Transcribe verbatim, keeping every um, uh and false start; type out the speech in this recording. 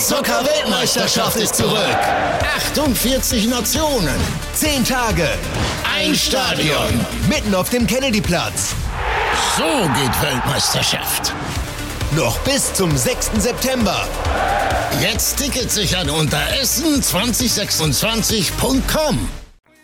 Eishockey-Weltmeisterschaft ist zurück. achtundvierzig Nationen. zehn Tage. Ein Stadion. Mitten auf dem Kennedyplatz. So geht Weltmeisterschaft. Noch bis zum sechsten September. Jetzt Tickets sichern unter essen zwanzig sechsundzwanzig punkt com.